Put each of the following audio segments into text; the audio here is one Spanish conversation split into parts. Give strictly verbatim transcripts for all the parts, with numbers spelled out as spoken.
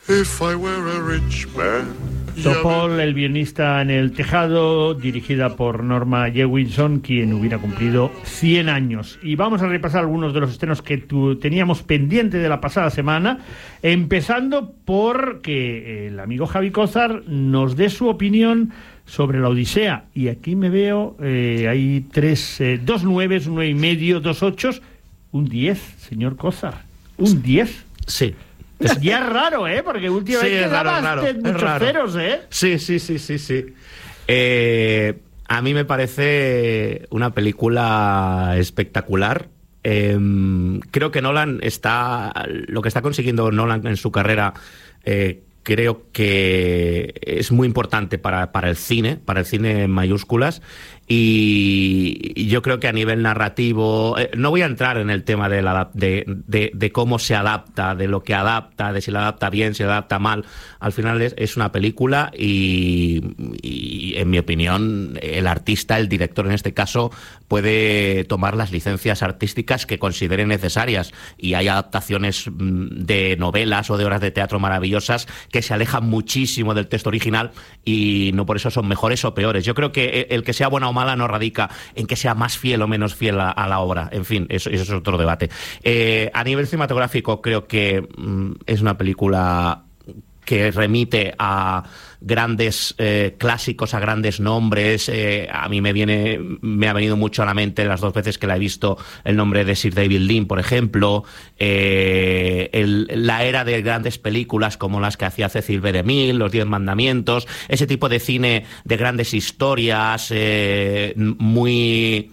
If I were a rich man. Topol, el violinista en el tejado, dirigida por Norma Jewison, quien hubiera cumplido cien años. Y vamos a repasar algunos de los estrenos que tu, teníamos pendiente de la pasada semana, empezando por que el amigo Javi Cózar nos dé su opinión sobre la Odisea. Y aquí me veo, eh, hay tres, eh, dos nueves, un nueve y medio, dos ochos, un diez, señor Cózar. ¿Un diez? Sí. Ya es raro, ¿eh? Porque últimamente sí, es raro, dabas raro, muchos es raro. ceros, ¿eh? Sí, sí, sí, sí, sí. Eh, a mí me parece una película espectacular. Eh, creo que Nolan está... Lo que está consiguiendo Nolan en su carrera... Eh, creo que es muy importante para, para el cine, para el cine en mayúsculas, y yo creo que a nivel narrativo, eh, no voy a entrar en el tema de, la, de, de, de cómo se adapta, de lo que adapta, de si la adapta bien, si la adapta mal. Al final es, es una película y, y, en mi opinión, el artista, el director en este caso, puede tomar las licencias artísticas que considere necesarias, y hay adaptaciones de novelas o de obras de teatro maravillosas que se alejan muchísimo del texto original y no por eso son mejores o peores. Yo creo que el que sea buena o mala no radica en que sea más fiel o menos fiel a, a la obra. En fin, eso, eso es otro debate. Eh, a nivel cinematográfico creo que mm, es una película que remite a grandes eh, clásicos, a grandes nombres. Eh, a mí me viene me ha venido mucho a la mente las dos veces que la he visto el nombre de Sir David Lean, por ejemplo. Eh, el, la era de grandes películas como las que hacía Cecil B. DeMille, Los Diez Mandamientos, ese tipo de cine de grandes historias, eh, muy,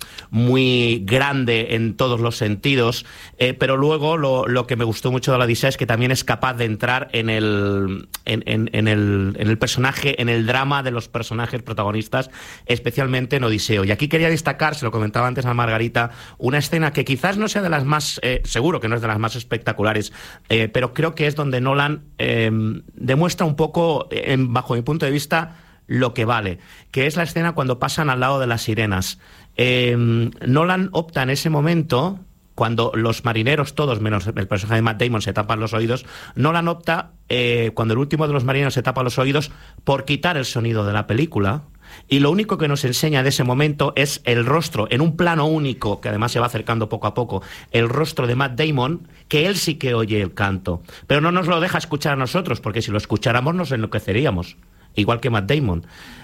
muy grande en todos los sentidos. Eh, pero luego lo, lo que me gustó mucho de la Odisea es que también es capaz de entrar en el, en, en, en el, en el personaje en el drama de los personajes protagonistas, especialmente en Odiseo. Y aquí quería destacar, se lo comentaba antes a Margarita, una escena que quizás no sea de las más, eh, seguro que no es de las más espectaculares, eh, pero creo que es donde Nolan eh, demuestra un poco, eh, bajo mi punto de vista, lo que vale, que es la escena cuando pasan al lado de las sirenas. Eh, Nolan opta en ese momento, cuando los marineros, todos menos el personaje de Matt Damon, se tapan los oídos, Nolan opta, eh, cuando el último de los marineros se tapa los oídos, por quitar el sonido de la película, y lo único que nos enseña de ese momento es el rostro, en un plano único, que además se va acercando poco a poco, el rostro de Matt Damon, que él sí que oye el canto, pero no nos lo deja escuchar a nosotros, porque si lo escucháramos nos enloqueceríamos, igual que Matt Damon.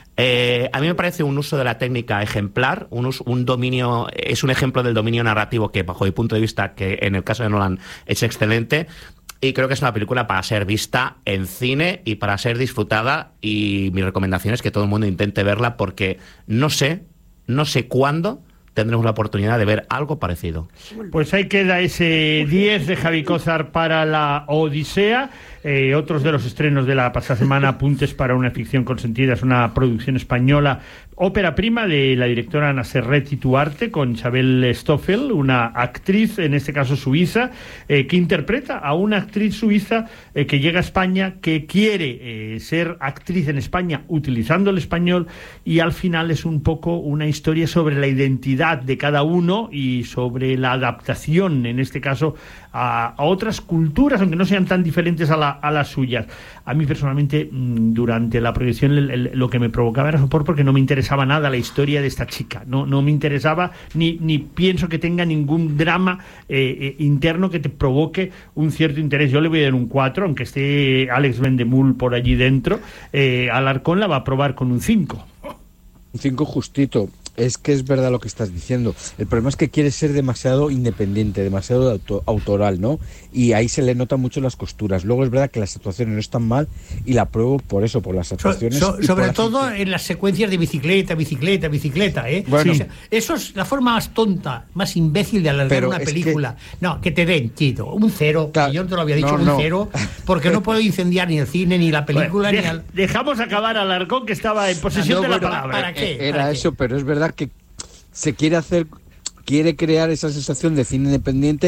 Eh, a mí me parece un uso de la técnica ejemplar, un, uso, un dominio, es un ejemplo del dominio narrativo que, bajo mi punto de vista, que en el caso de Nolan es excelente, y creo que es una película para ser vista en cine y para ser disfrutada, y mi recomendación es que todo el mundo intente verla, porque no sé, no sé cuándo tendremos la oportunidad de ver algo parecido. Pues ahí queda ese diez de Javi Cózar para la Odisea. Eh, otros de los estrenos de la pasada semana, Apuntes para una ficción consentida, es una producción española, ópera prima de la directora Ana Serret Tuarte, con Isabel Stoffel, una actriz, en este caso suiza, eh, que interpreta a una actriz suiza eh, que llega a España, que quiere eh, ser actriz en España utilizando el español, y al final es un poco una historia sobre la identidad de cada uno y sobre la adaptación, en este caso, a, a otras culturas, aunque no sean tan diferentes a, la, a las suyas. A mí personalmente, durante la proyección, el, el, lo que me provocaba era sopor, porque no me interesaba nada la historia de esta chica, no, no me interesaba, ni, ni pienso que tenga ningún drama eh, eh, interno que te provoque un cierto interés. Yo le voy a dar un cuatro, aunque esté Alex Vendemul por allí dentro. eh, Alarcón la va a probar con un cinco. Un cinco justito. Es que es verdad lo que estás diciendo. El problema es que quiere ser demasiado independiente, demasiado auto, autoral, ¿no? Y ahí se le notan mucho las costuras. Luego es verdad que las actuaciones no están mal, y la apruebo por eso, por las actuaciones. So, so, sobre todo las... en las secuencias de bicicleta, bicicleta, bicicleta, ¿eh? Bueno. O sea, eso es la forma más tonta, más imbécil de alargar Pero una es película. que... No, que te den, Chito, un cero. Claro, yo no te lo había dicho, no, un no. cero, porque no puedo incendiar ni el cine, ni la película, Bueno, ni de, al... Dejamos acabar a Alarcón, que estaba en posesión no, de la bueno, palabra. ¿para qué? Era ¿Para eso, qué? pero es verdad que se quiere hacer, quiere crear esa sensación de cine independiente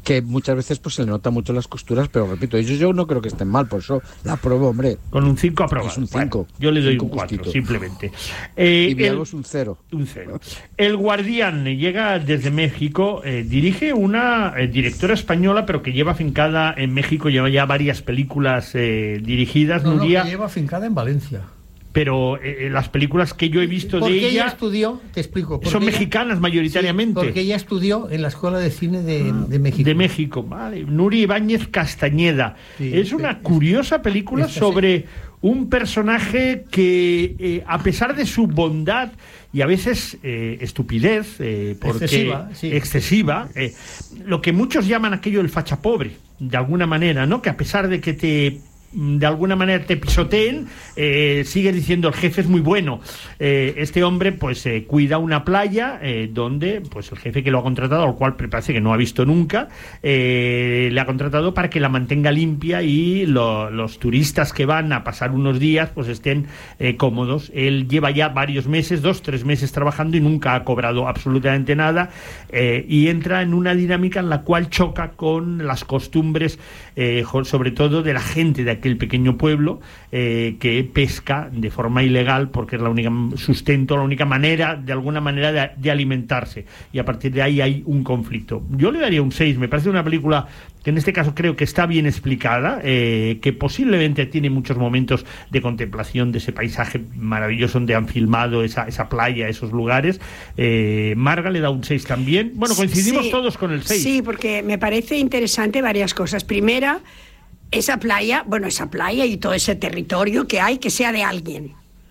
que muchas veces pues se le nota mucho las costuras, pero repito, yo, yo no creo que estén mal, por eso la apruebo, hombre. Con un cinco aprobado. Es un cinco. Bueno, yo le doy cinco un cuatro, justito. simplemente. Eh, Y Villalobos el, un cero. Un cero. El Guardián llega desde México, eh, dirige una eh, directora española, pero que lleva afincada en México, lleva ya varias películas eh, dirigidas, No, no, Nuria, que lleva afincada en Valencia. pero eh, las películas que yo he visto de Porque ella, ella estudió, te explico. porque son ella- mexicanas mayoritariamente. Sí, porque ella estudió en la Escuela de Cine de, de México. De México, vale. Nuri Ibáñez Castañeda. Sí, es una es- curiosa película esta sobre un personaje que, eh, a pesar de su bondad y a veces eh, estupidez, eh, porque Excesiva, sí. excesiva, eh, lo que muchos llaman aquello del facha pobre, de alguna manera, ¿no? Que a pesar de que te de alguna manera te pisoteen, eh, sigue diciendo el jefe es muy bueno. Eh, este hombre pues eh, cuida una playa eh, donde pues el jefe que lo ha contratado, al cual parece que no ha visto nunca, eh, le ha contratado para que la mantenga limpia y lo, los turistas que van a pasar unos días pues estén eh, cómodos. Él lleva ya varios meses, dos, tres meses trabajando y nunca ha cobrado absolutamente nada, eh, y entra en una dinámica en la cual choca con las costumbres, eh, sobre todo de la gente de aquel pequeño pueblo, eh, que pesca de forma ilegal porque es la única sustento, la única manera, de alguna manera, de, de alimentarse, y a partir de ahí hay un conflicto. Yo le daría un seis, me parece una película que en este caso creo que está bien explicada, eh, que posiblemente tiene muchos momentos de contemplación de ese paisaje maravilloso donde han filmado esa, esa playa, esos lugares. eh, Marga le da un seis también. Bueno, coincidimos Sí, todos con el seis. Sí, porque me parece interesante varias cosas. Primera, esa playa, bueno, esa playa y todo ese territorio que hay, que sea de alguien.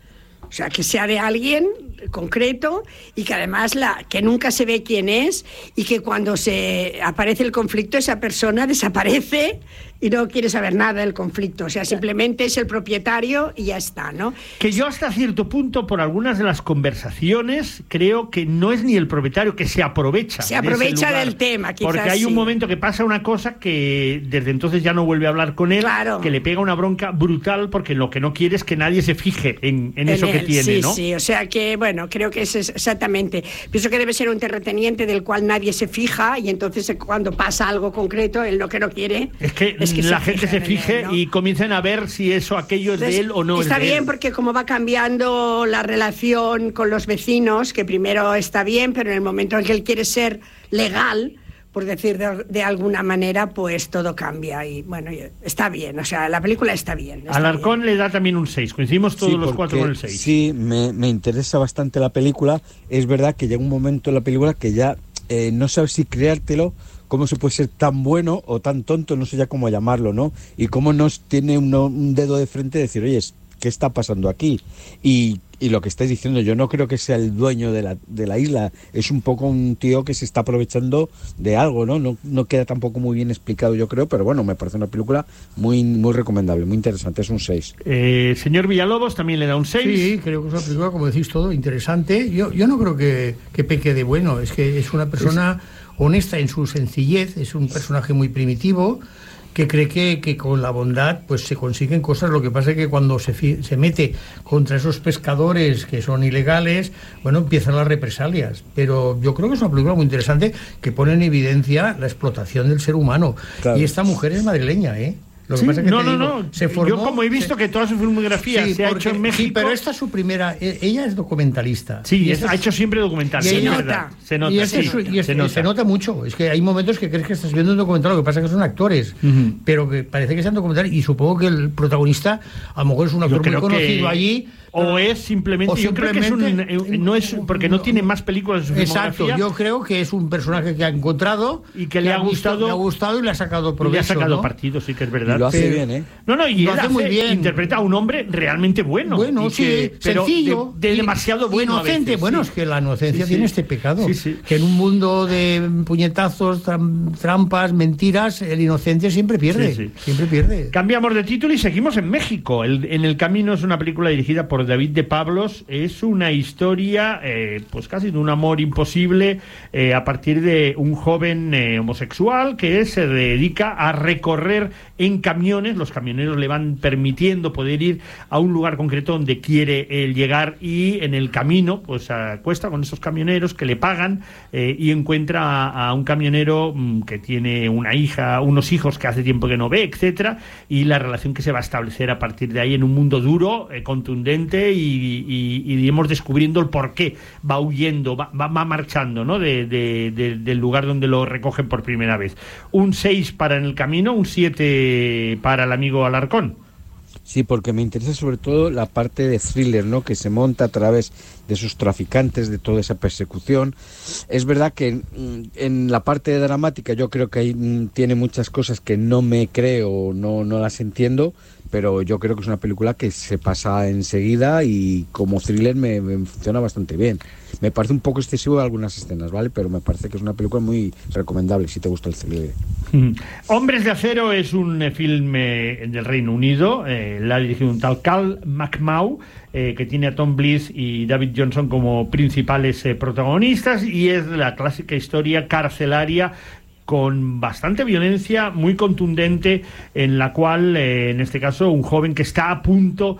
O sea, que sea de alguien concreto y que además la que nunca se ve quién es, y que cuando se aparece el conflicto esa persona desaparece y no quiere saber nada del conflicto. O sea, simplemente es el propietario y ya está, ¿no? Que yo hasta cierto punto, por algunas de las conversaciones, creo que no es ni el propietario, que se aprovecha. Se de ese aprovecha lugar. del tema, quizás Porque hay un sí. momento que pasa una cosa que desde entonces ya no vuelve a hablar con él, Claro. que le pega una bronca brutal porque lo que no quiere es que nadie se fije en, en eso En que él, tiene, sí, ¿no? Sí, o sea que, bueno, creo que es exactamente. Pienso que debe ser un terrateniente del cual nadie se fija, y entonces eh, cuando pasa algo concreto, él lo que no quiere Es que, es que la se gente fijen se en él, fije ¿no? y comiencen a ver si eso, aquello es de Entonces, él o no está es de bien él. porque como va cambiando la relación con los vecinos, que primero está bien, pero en el momento en que él quiere ser legal, por decir de, de alguna manera, pues todo cambia y bueno, está bien, o sea, la película está bien. Está Alarcón bien. le da también un seis, coincidimos todos Sí, los cuatro porque con el seis. Sí, me, me interesa bastante la película. Es verdad que llega un momento en la película que ya eh, no sabes si creártelo, cómo se puede ser tan bueno o tan tonto, no sé ya cómo llamarlo, ¿no? Y cómo nos tiene uno, un dedo de frente de decir, oye, ¿qué está pasando aquí? Y, y lo que estáis diciendo, yo no creo que sea el dueño de la, de la isla, es un poco un tío que se está aprovechando de algo, ¿no? No, no queda tampoco muy bien explicado, yo creo, pero bueno, me parece una película muy, muy recomendable, muy interesante, es un seis. Eh, señor Villalobos también le da un seis. Sí, creo que es una película, como decís todo, interesante. Yo, yo no creo que, que peque de bueno, es que es una persona honesta en su sencillez, es un personaje muy primitivo, que cree que, que con la bondad pues se consiguen cosas. Lo que pasa es que cuando se, fi- se mete contra esos pescadores que son ilegales, bueno, empiezan las represalias. Pero yo creo que es una película muy interesante que pone en evidencia la explotación del ser humano. Claro. Y esta mujer es madrileña, ¿eh? Lo que Sí, pasa es que no, te no, digo, no. se formó, Yo como he visto se- que toda su filmografía Sí, se ha porque- hecho en México. Sí, pero esta es su primera. e- Ella es documentalista. Sí, Y es- esta ha es- hecho siempre documentales. Se es nota. verdad. Se nota. y este sí, es su- y este- se nota. se nota mucho. Es que hay momentos que crees que estás viendo un documental, lo que pasa es que son actores, Ujú. pero que parece que sean documentales. Y supongo que el protagonista, a lo mejor es un Yo actor muy creo conocido que- allí. O es simplemente. o yo creo que es un. simplemente- eh, No es, porque no tiene más películas en su Exacto, filmografía. yo creo que es un personaje que ha encontrado Y que le ha visto- gustado- le ha gustado y le ha sacado Y le provecho. ha sacado ¿no? partido, sí que es Y verdad. lo hace Pero- bien, ¿eh? No, no, y Lo él hace muy hace- bien. interpreta a un hombre realmente bueno. Bueno, y sí, que- pero sencillo. De, de y- demasiado bueno. a Inocente. veces, Bueno, sí. es que la inocencia Sí, tiene sí. este pecado. Sí, sí. Que en un mundo de puñetazos, tram- trampas, mentiras, el inocente siempre pierde. Sí, sí. Siempre pierde. Cambiamos de título y seguimos en México. El- en el camino es una película dirigida por David de Pablos. Es una historia, eh, pues casi de un amor imposible, eh, a partir de un joven eh, homosexual que se dedica a recorrer en camiones, los camioneros le van permitiendo poder ir a un lugar concreto donde quiere él llegar, y en el camino pues acuesta con esos camioneros que le pagan, eh, y encuentra a, a un camionero mmm, que tiene una hija, unos hijos que hace tiempo que no ve, etcétera, y la relación que se va a establecer a partir de ahí en un mundo duro, eh, contundente, y, y, y digamos descubriendo el por qué va huyendo, va, va, va marchando, ¿no? de, de, de, del lugar donde lo recogen por primera vez. Un seis para En el camino, un siete para el amigo Alarcón. Sí, porque me interesa sobre todo la parte de thriller, ¿no?, que se monta a través de esos traficantes, de toda esa persecución. Es verdad que en, en la parte dramática yo creo que ahí m, tiene muchas cosas que no me creo, no, no las entiendo, pero yo creo que es una película que se pasa enseguida y como thriller me, me funciona bastante bien. Me parece un poco excesivo en algunas escenas, ¿vale? Pero me parece que es una película muy recomendable si te gusta el thriller. Mm. Hombres de Acero es un eh, filme del Reino Unido, eh, la ha dirigido un tal Cal McMahon, eh, que tiene a Tom Bliss y David Johnson como principales eh, protagonistas, y es la clásica historia carcelaria con bastante violencia, muy contundente, en la cual, eh, en este caso, un joven que está a punto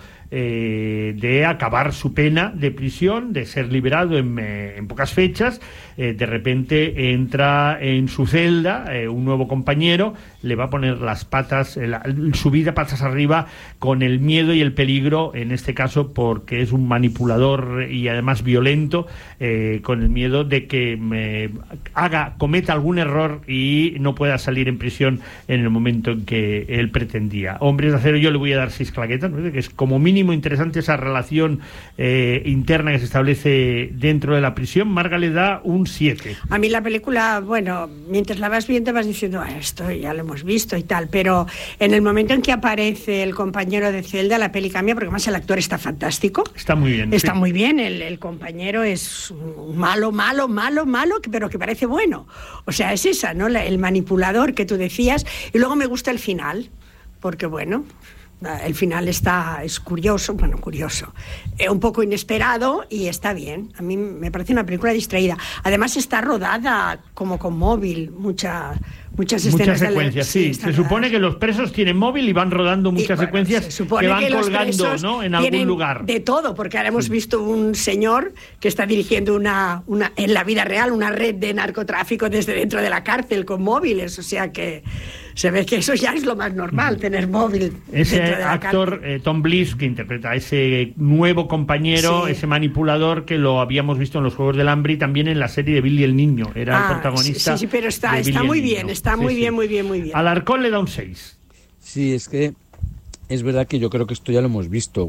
eh, de acabar su pena de prisión, de ser liberado en, eh, en pocas fechas, eh, de repente entra en su celda eh, un nuevo compañero, le va a poner las patas, eh, la, su vida patas arriba, con el miedo y el peligro, en este caso porque es un manipulador y además violento, eh, con el miedo de que me haga, cometa algún error y no pueda salir en prisión en el momento en que él pretendía. Hombres de Acero yo le voy a dar seis claquetas, ¿no? Que es como mínimo interesante esa relación eh, interna que se establece dentro de la prisión. Marga le da un siete. A mí la película, bueno, mientras la vas viendo vas diciendo, ah, esto ya lo hemos visto y tal, pero en el momento en que aparece el compañero de celda, la peli cambia, porque además el actor está fantástico. Está muy bien. Está sí. muy bien, el, el compañero es malo, malo, malo, malo, pero que parece bueno. O sea, es esa, ¿no? La, el manipulador que tú decías. Y luego me gusta el final, porque bueno, el final está, es curioso, bueno, curioso, eh, un poco inesperado y está bien. A mí me parece una película distraída. Además está rodada como con móvil, mucha, muchas escenas. Muchas secuencias, de, sí. sí se rodadas. Supone que los presos tienen móvil y van rodando muchas y, bueno, secuencias que van que colgando, ¿no?, en algún lugar. De todo, porque ahora hemos visto un señor que está dirigiendo una, una, en la vida real, una red de narcotráfico desde dentro de la cárcel con móviles, o sea que se ve que eso ya es lo más normal, tener móvil. Ese actor, eh, Tom Bliss, que interpreta a ese nuevo compañero, sí. ese manipulador que lo habíamos visto en los Juegos del Hambre y también en la serie de Billy el Niño. Era ah, el protagonista. Sí, sí, pero está, está muy bien, está muy sí, bien, sí. muy bien, muy bien. Alarcón le da un seis. Sí, es que es verdad que yo creo que esto ya lo hemos visto.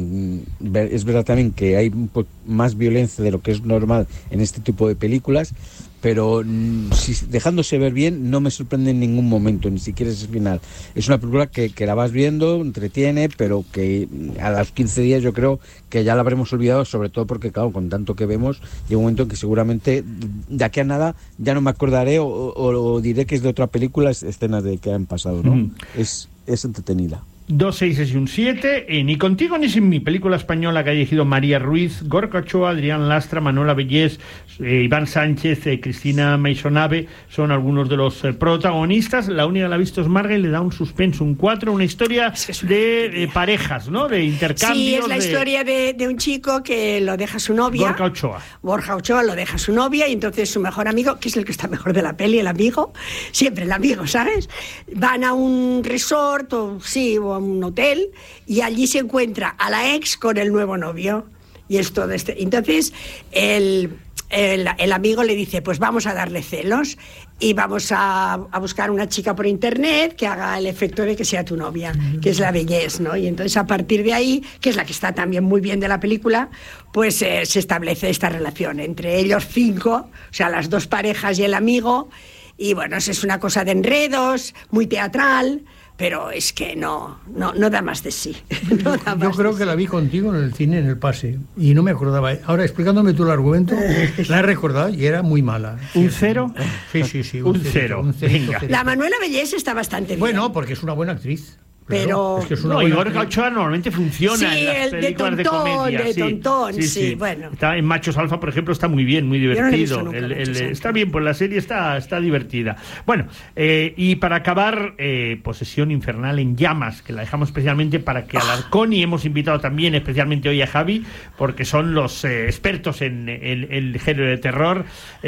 Es verdad también que hay más violencia de lo que es normal en este tipo de películas, pero si, dejándose ver bien, no me sorprende en ningún momento, ni siquiera ese final. Es una película que, que la vas viendo, entretiene, pero que a los quince días yo creo que ya la habremos olvidado, sobre todo porque, claro, con tanto que vemos, llega un momento en que seguramente de aquí a nada ya no me acordaré o, o, o diré que es de otra película, escenas de que han pasado, ¿no? Mm. Es, es entretenida. Dos seises y un siete. Eh, ni contigo ni sin mí, película española que ha dirigido María Ruiz, Gorka Ochoa, Adrián Lastra, Manuela Bellés, eh, Iván Sánchez, eh, Cristina Meisonave, son algunos de los eh, protagonistas. La única que la ha visto es Marga y le da un suspenso, un cuatro, una historia es es una de eh, parejas, ¿no? De intercambios. Sí, es la de... historia de, de un chico que lo deja su novia. Gorka Ochoa. Borja Ochoa lo deja su novia y entonces su mejor amigo, que es el que está mejor de la peli, el amigo, siempre el amigo, ¿sabes? Van a un resort o sí, o a un hotel y allí se encuentra a la ex con el nuevo novio y es todo este. Entonces el, el, el amigo le dice, pues vamos a darle celos y vamos a, a buscar una chica por internet que haga el efecto de que sea tu novia, que es la Bellés, ¿no? Y entonces a partir de ahí, que es la que está también muy bien de la película, pues eh, se establece esta relación entre ellos cinco, o sea, las dos parejas y el amigo, y bueno, es una cosa de enredos, muy teatral, pero es que no, no, no da más de sí. No da Yo más creo de que sí. la vi contigo en el cine, en el pase, y no me acordaba. Ahora, explicándome tú el argumento, la he recordado y era muy mala. ¿Un cero? Sí, sí, sí. Un, un cero. Un cero. Venga. La Manuela Bellés está bastante bien. Bueno, porque es una buena actriz. Pero es que es una No, buena Igor peli- Ochoa normalmente funciona Sí, en las el de películas de, tontón, comedia. de sí. tontón, sí, bueno. Está en Machos Alfa, por ejemplo, está muy bien, muy Yo no lo he visto divertido. nunca, El- el- Machos Alfa. está bien, pues la serie está, está divertida. Bueno, eh, y para acabar, eh, Posesión Infernal en Llamas, que la dejamos especialmente para que Alarcón, y hemos invitado también especialmente hoy a Javi, porque son los eh, expertos en, en- en el género de terror.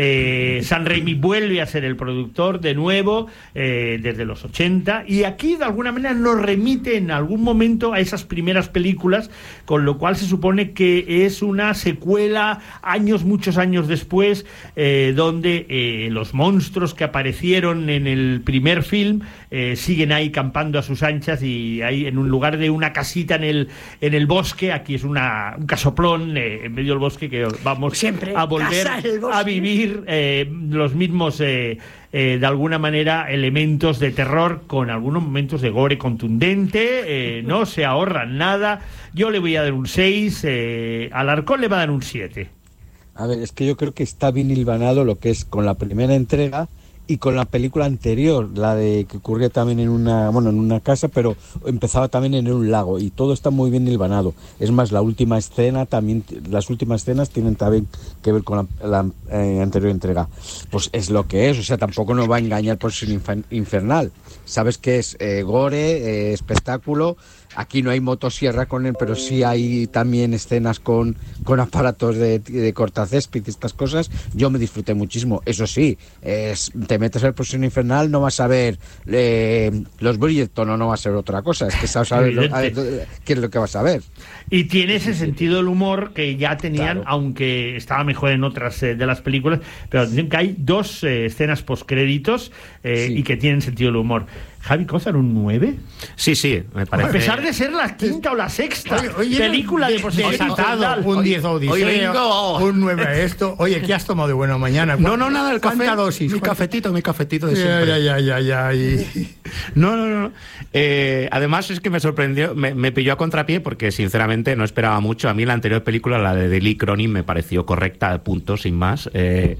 Eh, San Raimi vuelve a ser el productor de nuevo, eh, desde los ochenta, y aquí de alguna manera nos remite en algún momento a esas primeras películas, con lo cual se supone que es una secuela años, muchos años después, eh, donde eh, los monstruos que aparecieron en el primer film eh, siguen ahí campando a sus anchas, y ahí en un lugar de una casita en el, en el bosque, aquí es una, un casoplón eh, en medio del bosque, que vamos Siempre, a volver casa en el bosque. a vivir eh, los mismos eh, eh, de alguna manera elementos de terror, con algunos momentos de gore contundente. Eh, no se ahorran nada. Yo le voy a dar un seis, eh, Alarcón le va a dar un siete. A ver, es que yo creo que está bien hilvanado lo que es con la primera entrega y con la película anterior, la de que ocurría también en una, bueno, en una casa, pero empezaba también en un lago, y todo está muy bien hilvanado. Es más, la última escena también, las últimas escenas tienen también que ver con la, la eh, anterior entrega. Pues es lo que es, o sea, tampoco nos va a engañar por ser infa- infernal. Sabes que es eh, gore, eh, espectáculo. Aquí no hay motosierra con él, pero sí hay también escenas con, con aparatos de, de cortacésped y estas cosas. Yo me disfruté muchísimo. Eso sí, es, te metes en Posesión Infernal, no vas a ver eh, los Bridgerton, o no va a ser otra cosa. Es que sabes a ver, lo- a ver qué es lo que vas a ver. Y tiene ese sentido del humor que ya tenían, Claro. aunque estaba mejor en otras eh, de las películas, pero dicen que hay dos eh, escenas postcréditos eh, Sí. y que tienen sentido del humor. Javi Cózar, ¿un nueve? Sí, sí, me parece. A pesar de ser la quinta o la sexta Oye, oye, película de, de- Posesión de- Infernal. un diez a Odisea, hoy vengo. un nueve a esto. Oye, ¿qué has tomado de buena mañana? No, no, nada, el café. ¿Cuánta dosis? Mi ¿Cuánta- cafetito, mi cafetito de Ya, siempre. ya, ya, ya, ya. y- No, no, no. Eh, además es que me sorprendió, me, me pilló a contrapié porque sinceramente no esperaba mucho. A mí la anterior película, la de Lee Cronin, me pareció correcta, punto, sin más. Eh,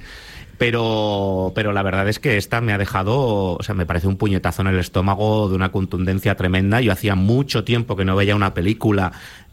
pero, pero la verdad es que esta me ha dejado, o sea, me parece un puñetazo en el estómago de una contundencia tremenda. Yo hacía mucho tiempo que no veía una película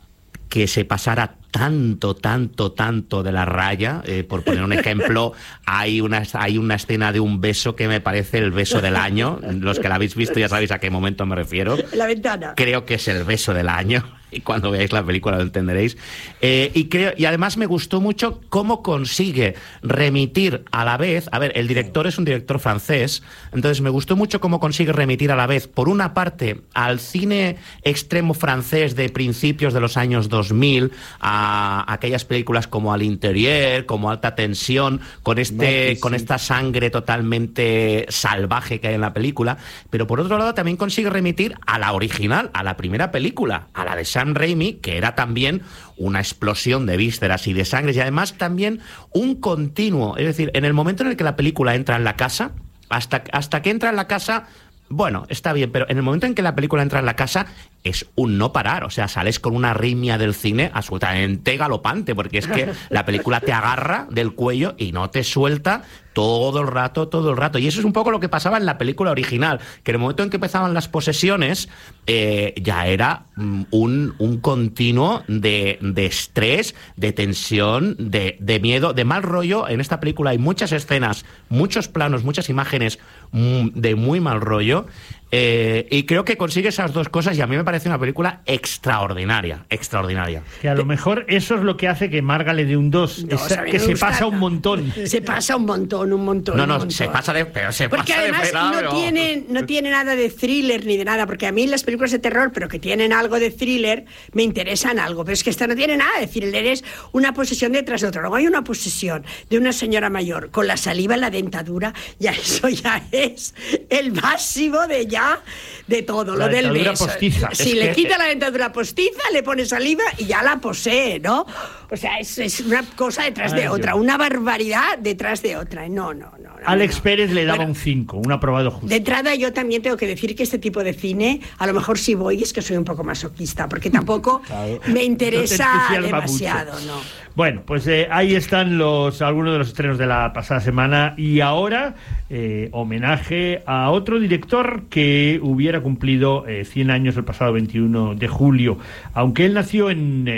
que se pasara tanto, tanto, tanto de la raya. Eh, por poner un ejemplo, hay una, hay una escena de un beso que me parece el beso del año. Los que la habéis visto ya sabéis a qué momento me refiero. La ventana. Creo que es el beso del año, y cuando veáis la película lo entenderéis. Eh, y, creo, y además me gustó mucho cómo consigue remitir a la vez. A ver, el director es un director francés, entonces me gustó mucho cómo consigue remitir a la vez, por una parte, al cine extremo francés de principios de los años dos mil, a aquellas películas como Al Interieur, como Alta Tensión, con este Marquis, con sí. esta sangre totalmente salvaje que hay en la película, pero por otro lado también consigue remitir a la original, a la primera película, a la de Sam Raimi, que era también una explosión de vísceras y de sangre, y además también un continuo, es decir, en el momento en el que la película entra en la casa, hasta, hasta que entra en la casa, bueno, está bien, pero en el momento en que la película entra en la casa es un no parar, o sea, sales con una arritmia del cine absolutamente galopante, porque es que la película te agarra del cuello y no te suelta todo el rato, todo el rato. Y eso es un poco lo que pasaba en la película original, que en el momento en que empezaban las posesiones, eh, ya era mm, un, un continuo de, de estrés, de tensión, de, de miedo, de mal rollo. En esta película hay muchas escenas, muchos planos, muchas imágenes mm, de muy mal rollo. Eh, y creo que consigue esas dos cosas, y a mí me parece una película extraordinaria, extraordinaria. Que a lo mejor eso es lo que hace que Marga le dé un dos, No, esa- a mí que me se gusta. pasa un montón. Se pasa un montón, un montón. No, un no, montón. se pasa de... Pero se Porque pasa además de pena, no pero- tiene, no tiene nada de thriller ni de nada, porque a mí las películas de terror, pero que tienen algo de thriller, me interesan algo, pero es que esta no tiene nada de thriller, es una posesión detrás de otra. Luego hay una posesión de una señora mayor con la saliva en la dentadura, ya eso ya es el máximo de ya, de todo, La lo del dentadura beso. postiza. Si Es le que- quita la dentadura postiza, le pone saliva y ya la posee, ¿no? O sea, es, es una cosa detrás Ay, de otra, Dios. una barbaridad detrás de otra. No, no, no. no Alex no. Pérez le daba Bueno, un cinco, un aprobado justo. de entrada yo también tengo que decir que este tipo de cine, a lo mejor si voy es que soy un poco masoquista, porque tampoco Claro. me interesa No te entusiasma demasiado, mucho. ¿no? Bueno, pues eh, ahí están los algunos de los estrenos de la pasada semana y ahora eh, homenaje a otro director que hubiera cumplido eh, cien años el pasado veintiuno de julio, aunque él nació en... Eh,